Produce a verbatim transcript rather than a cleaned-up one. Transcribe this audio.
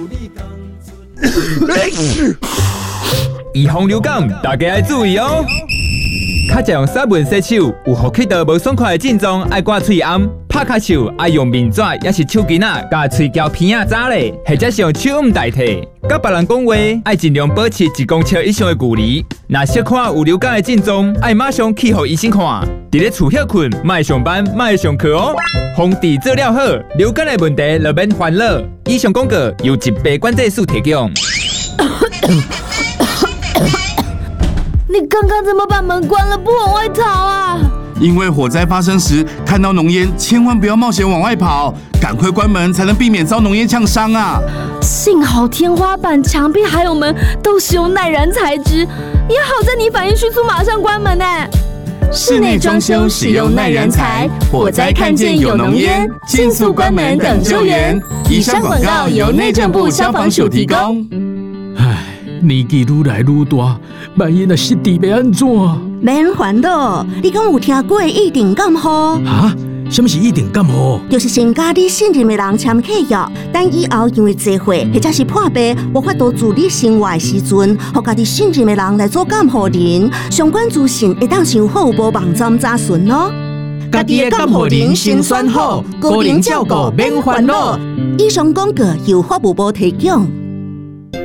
预防流感，大家要注意哦。较常用沙文洗手，有呼吸道无爽快的症状，爱刮喙暗、拍咳嗽，爱用面纸，也是手巾啊，甲喙胶片啊扎咧，或者是用手捂代替。甲别人讲话，爱尽量保持一公尺以上的距离。若小看有流感的症状，爱马上去互医生看。伫咧厝休困，莫上班，莫上课哦。防治做了好，流感的问题就免烦恼。以上广告由疾病管制署提供。 你刚刚怎么把门关了，不往外逃啊？ 因为火灾发生时看到浓烟，千万不要冒险往外跑，赶快关门才能避免遭浓烟呛伤啊！ 幸好天花板、墙壁还有门都使用耐燃材质，也好在你反应迅速，马上关门呢。 室内装修使用耐燃材，火灾看见有浓烟，迅速关门等救援。以上广告由内政部消防署提供。 唉，年纪愈来愈大，万一若失智要安怎？ 免烦恼，你讲有听过一定感冒？ 哈？什么是一定感冒？ 就是先甲你信任的人签契约，等以后因为聚会或者是破病，无法度自理生活的时阵，互家己信任的人来做监护人。相关资讯会当上服务部网站查询哦。 家己的监护人先选好，个人照顾免烦恼。 以上广告由服务部提供。